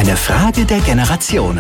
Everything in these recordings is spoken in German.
Eine Frage der Generationen.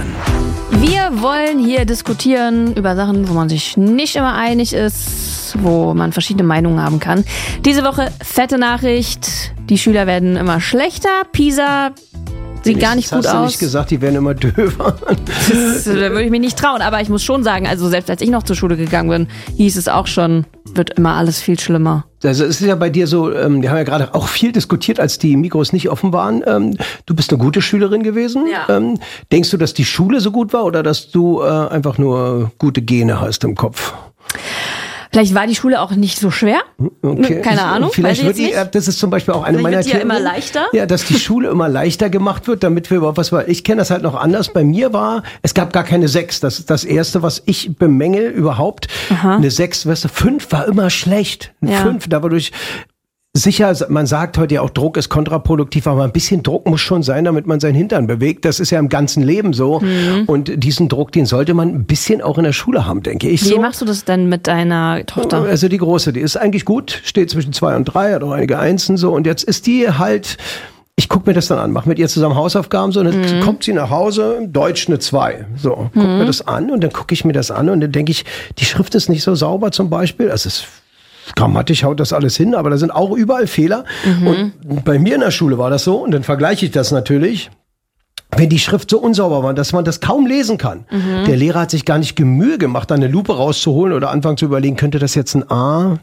Wir wollen hier diskutieren über Sachen, wo man sich nicht immer einig ist, wo man verschiedene Meinungen haben kann. Diese Woche fette Nachricht, die Schüler werden immer schlechter, PISA sieht gar nicht gut aus. Hast du nicht gesagt, die werden immer döver? Da würde ich mich nicht trauen, aber ich muss schon sagen, also selbst als ich noch zur Schule gegangen bin, hieß es auch schon, wird immer alles viel schlimmer. Also es ist ja bei dir so, wir haben ja gerade auch viel diskutiert, als die Mikros nicht offen waren. Du bist eine gute Schülerin gewesen. Ja. Denkst du, dass die Schule so gut war oder dass du einfach nur gute Gene hast im Kopf? Vielleicht war die Schule auch nicht so schwer. Okay. Keine Ahnung. Vielleicht wird das ist zum Beispiel auch eine meiner Theorien. Wird die ja immer leichter? Ja, dass die Schule immer leichter gemacht wird, damit wir überhaupt ich kenne das halt noch anders. Bei mir es gab gar keine 6. Das ist das Erste, was ich bemängel überhaupt. Aha. Eine 6, weißt du, 5 war immer schlecht. Eine 5, dadurch. Sicher, man sagt heute ja auch, Druck ist kontraproduktiv, aber ein bisschen Druck muss schon sein, damit man seinen Hintern bewegt. Das ist ja im ganzen Leben so. Mhm. Und diesen Druck, den sollte man ein bisschen auch in der Schule haben, denke ich. Wie machst du das denn mit deiner Tochter? Also die Große, die ist eigentlich gut, steht zwischen 2 und 3, hat auch einige Einsen so. Und jetzt ist die halt, ich gucke mir das dann an, mache mit ihr zusammen Hausaufgaben so. Und dann kommt sie nach Hause, Deutsch eine 2. So, guck mir das an und dann gucke ich mir das an und dann denke ich, die Schrift ist nicht so sauber zum Beispiel. Es ist grammatisch haut das alles hin, aber da sind auch überall Fehler. Und bei mir in der Schule war das so, und dann vergleiche ich das natürlich, wenn die Schrift so unsauber war, dass man das kaum lesen kann. Der Lehrer hat sich gar nicht Mühe gemacht, da eine Lupe rauszuholen oder anfangen zu überlegen, könnte das jetzt ein A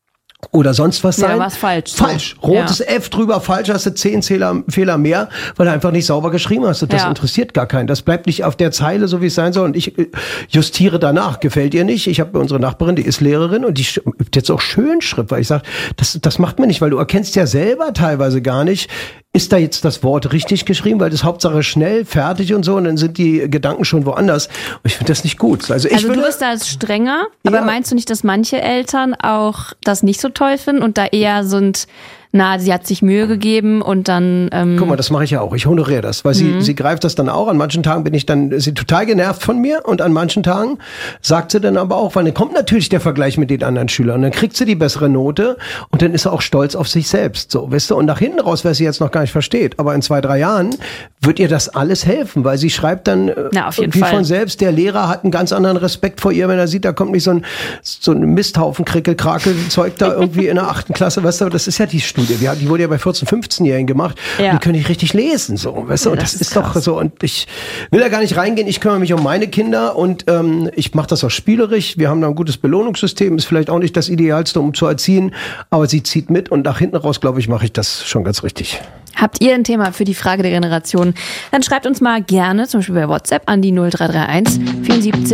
oder sonst was sein? Ja, was falsch. Falsch. Rotes F drüber, falsch, hast du 10 Fehler mehr, weil du einfach nicht sauber geschrieben hast. Und das interessiert gar keinen. Das bleibt nicht auf der Zeile, so wie es sein soll. Und ich justiere danach. Gefällt ihr nicht? Ich habe unsere Nachbarin, die ist Lehrerin und die übt jetzt auch Schönschrift, weil ich sage, das macht man nicht, weil du erkennst ja selber teilweise gar nicht, ist da jetzt das Wort richtig geschrieben, weil das Hauptsache schnell, fertig und so, und dann sind die Gedanken schon woanders. Und ich finde das nicht gut. Also du bist da strenger, aber meinst du nicht, dass manche Eltern auch das nicht so toll finden und da eher sind, sie hat sich Mühe gegeben und dann... Guck mal, das mache ich ja auch. Ich honoriere das, weil sie greift das dann auch. An manchen Tagen ist sie total genervt von mir und an manchen Tagen sagt sie dann aber auch, weil dann kommt natürlich der Vergleich mit den anderen Schülern und dann kriegt sie die bessere Note und dann ist sie auch stolz auf sich selbst. So, weißt du? Und nach hinten raus, wer sie jetzt noch gar nicht versteht, aber in 2, 3 Jahren wird ihr das alles helfen, weil sie schreibt dann auf jeden wie Fall. von selbst, der Lehrer hat einen ganz anderen Respekt vor ihr, wenn er sieht, da kommt nicht so ein Misthaufen, Krickel-Krakel-Zeug da irgendwie in der 8. Klasse, weißt du, das ist ja die Studie. Die wurde ja bei 14-, 15-Jährigen gemacht. Ja. Und die können nicht richtig lesen, so, weißt du? Und das ist doch so. Und ich will da gar nicht reingehen. Ich kümmere mich um meine Kinder und ich mache das auch spielerisch. Wir haben da ein gutes Belohnungssystem. Ist vielleicht auch nicht das Idealste, um zu erziehen, aber sie zieht mit und nach hinten raus, glaube ich, mache ich das schon ganz richtig. Habt ihr ein Thema für die Frage der Generation? Dann schreibt uns mal gerne, zum Beispiel bei WhatsApp, an die 0331 74